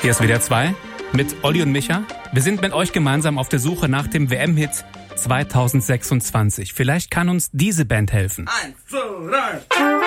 Hier ist WDR 2 mit Olli und Micha. Wir sind mit euch gemeinsam auf der Suche nach dem WM-Hit 2026. Vielleicht kann uns diese Band helfen. 1, 2, 3.